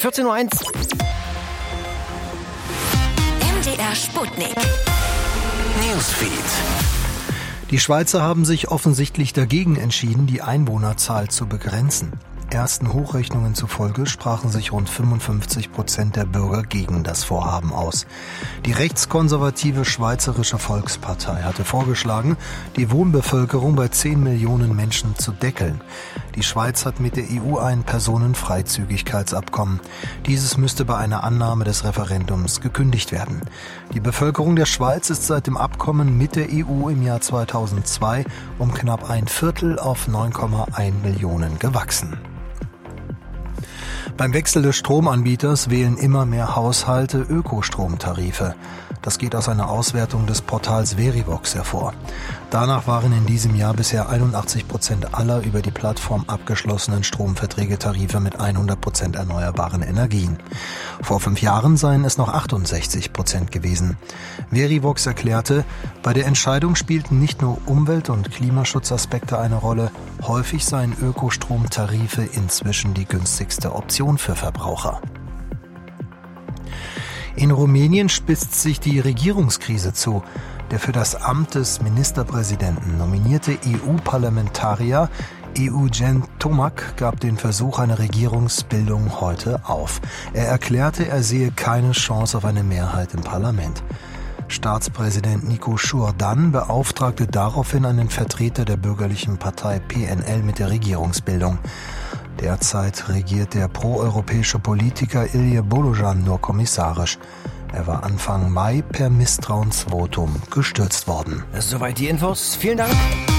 14:01 Uhr. MDR Sputnik. Newsfeed. Die Schweizer haben sich offensichtlich dagegen entschieden, die Einwohnerzahl zu begrenzen. Ersten Hochrechnungen zufolge sprachen sich rund 55% der Bürger gegen das Vorhaben aus. Die rechtskonservative Schweizerische Volkspartei hatte vorgeschlagen, die Wohnbevölkerung bei 10 Millionen Menschen zu deckeln. Die Schweiz hat mit der EU ein Personenfreizügigkeitsabkommen. Dieses müsste bei einer Annahme des Referendums gekündigt werden. Die Bevölkerung der Schweiz ist seit dem Abkommen mit der EU im Jahr 2002 um knapp 1/4 auf 9,1 Millionen gewachsen. Beim Wechsel des Stromanbieters wählen immer mehr Haushalte Ökostromtarife. Das geht aus einer Auswertung des Portals Verivox hervor. Danach waren in diesem Jahr bisher 81% aller über die Plattform abgeschlossenen Stromverträge-Tarife mit 100% erneuerbaren Energien. Vor 5 Jahren seien es noch 68% gewesen. Verivox erklärte, bei der Entscheidung spielten nicht nur Umwelt- und Klimaschutzaspekte eine Rolle, häufig seien Ökostromtarife inzwischen die günstigste Option für Verbraucher. In Rumänien spitzt sich die Regierungskrise zu. Der für das Amt des Ministerpräsidenten nominierte EU-Parlamentarier Eugen Tomac gab den Versuch einer Regierungsbildung heute auf. Er erklärte, er sehe keine Chance auf eine Mehrheit im Parlament. Staatspräsident Nicu Șurdan beauftragte daraufhin einen Vertreter der bürgerlichen Partei PNL mit der Regierungsbildung. Derzeit regiert der proeuropäische Politiker Ilije Bolojan nur kommissarisch. Er war Anfang Mai per Misstrauensvotum gestürzt worden. Soweit die Infos. Vielen Dank.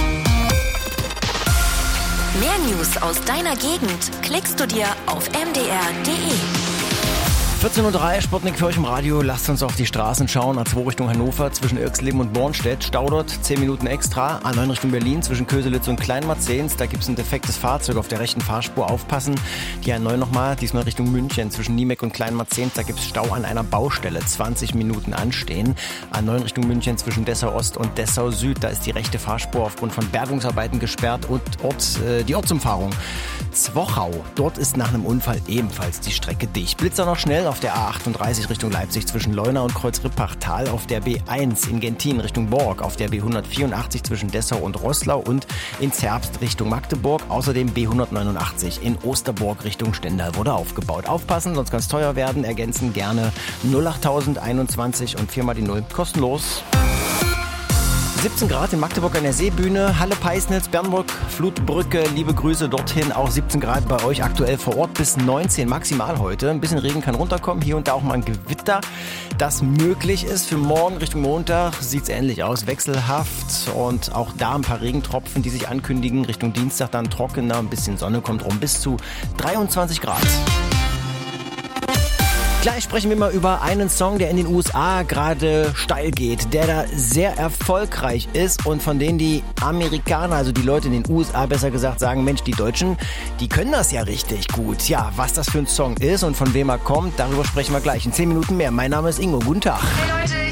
Mehr News aus deiner Gegend klickst du dir auf mdr.de. 14:03 Uhr, Sputnik für euch im Radio. Lasst uns auf die Straßen schauen. A2 Richtung Hannover zwischen Irxleben und Bornstedt. Stau dort 10 Minuten extra. A9 Richtung Berlin zwischen Köselitz und Kleinmarzens. Da gibt es ein defektes Fahrzeug auf der rechten Fahrspur. Aufpassen. Die A9 nochmal, diesmal Richtung München zwischen Niemek und Kleinmarzens. Da gibt es Stau an einer Baustelle. 20 Minuten anstehen. A9 Richtung München zwischen Dessau Ost und Dessau Süd. Da ist die rechte Fahrspur aufgrund von Bergungsarbeiten gesperrt. Und die Ortsumfahrung Zwochau. Dort ist nach einem Unfall ebenfalls die Strecke dicht. Blitzer noch schnell auf der A38 Richtung Leipzig zwischen Leuna und Kreuz-Rippachtal, auf der B1 in Gentin Richtung Borg, auf der B184 zwischen Dessau und Roßlau und in Zerbst Richtung Magdeburg, außerdem B189 in Osterburg Richtung Stendal wurde aufgebaut. Aufpassen, sonst kann es teuer werden, ergänzen gerne 08021 und 4 mal die 0, kostenlos. 17 Grad in Magdeburg an der Seebühne, Halle Peisnitz, Bernburg, Flutbrücke, liebe Grüße dorthin, auch 17 Grad bei euch aktuell vor Ort, bis 19 maximal heute. Ein bisschen Regen kann runterkommen, hier und da auch mal ein Gewitter, das möglich ist. Für morgen Richtung Montag sieht es ähnlich aus, wechselhaft und auch da ein paar Regentropfen, die sich ankündigen. Richtung Dienstag dann trockener, ein bisschen Sonne kommt rum, bis zu 23 Grad. Gleich sprechen wir mal über einen Song, der in den USA gerade steil geht, der da sehr erfolgreich ist und von denen die Amerikaner, also die Leute in den USA besser gesagt, sagen, Mensch, die Deutschen, die können das ja richtig gut. Ja, was das für ein Song ist und von wem er kommt, darüber sprechen wir gleich in 10 Minuten mehr. Mein Name ist Ingo, guten Tag. Hey Leute,